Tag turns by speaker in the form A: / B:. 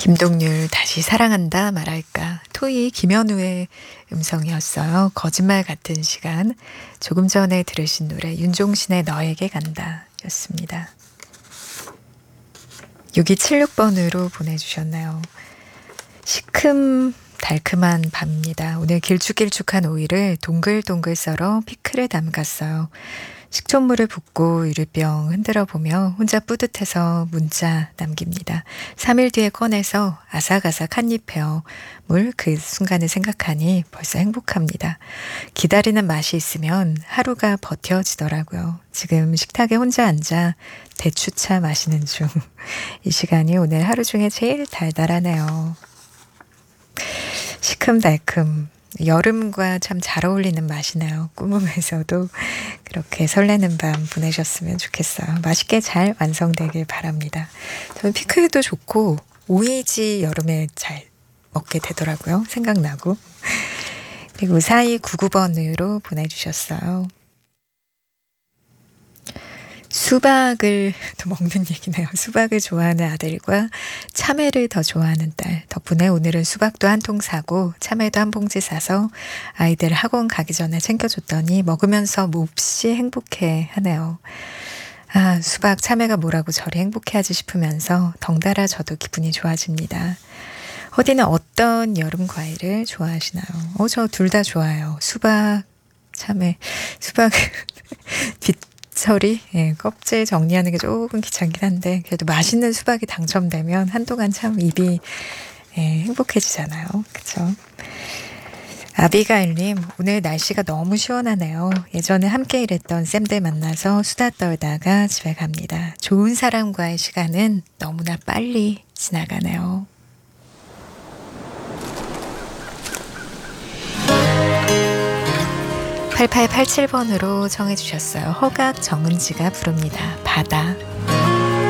A: 김동률 다시 사랑한다 말할까. 토이 김현우의 음성이었어요. 거짓말 같은 시간. 조금 전에 들으신 노래 윤종신의 너에게 간다 였습니다. 6276번으로 보내주셨나요? 시큼 달큼한 밤입니다. 오늘 길쭉길쭉한 오이를 동글동글 썰어 피클에 담갔어요. 식초물을 붓고 유리병 흔들어 보며 혼자 뿌듯해서 문자 남깁니다. 3일 뒤에 꺼내서 아삭아삭 한 입 베어 물 그 순간을 생각하니 벌써 행복합니다. 기다리는 맛이 있으면 하루가 버텨지더라고요. 지금 식탁에 혼자 앉아 대추차 마시는 중. 이 시간이 오늘 하루 중에 제일 달달하네요. 시큼달큼. 여름과 참 잘 어울리는 맛이네요. 꿈음에서도 그렇게 설레는 밤 보내셨으면 좋겠어요. 맛있게 잘 완성되길 바랍니다. 저는 피클도 좋고 오이지 여름에 잘 먹게 되더라고요. 생각나고. 그리고 4299번으로 보내주셨어요. 수박을 또 먹는 얘기네요. 수박을 좋아하는 아들과 참외를 더 좋아하는 딸. 덕분에 오늘은 수박도 한 통 사고 참외도 한 봉지 사서 아이들 학원 가기 전에 챙겨줬더니 먹으면서 몹시 행복해 하네요. 아, 수박 참외가 뭐라고 저리 행복해하지 싶으면서 덩달아 저도 기분이 좋아집니다. 허디는 어떤 여름 과일을 좋아하시나요? 저 둘 다 좋아요. 수박, 참외, 수박 처리, 껍질 정리하는 게 조금 귀찮긴 한데 그래도 맛있는 수박이 당첨되면 한동안 참 입이 행복해지잖아요. 그렇죠? 아비가일님, 오늘 날씨가 너무 시원하네요. 예전에 함께 일했던 쌤들 만나서 수다 떨다가 집에 갑니다. 좋은 사람과의 시간은 너무나 빨리 지나가네요. 8887번으로 청해주셨어요. 허각 정은지가 부릅니다. 바다.